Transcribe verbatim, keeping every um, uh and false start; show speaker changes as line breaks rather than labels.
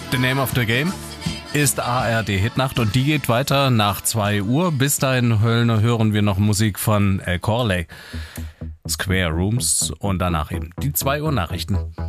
The Name of the Game ist A R D Hitnacht und die geht weiter nach zwei Uhr. Bis dahin hören wir noch Musik von Al Corley, Square Rooms und danach eben die zwei Uhr Nachrichten.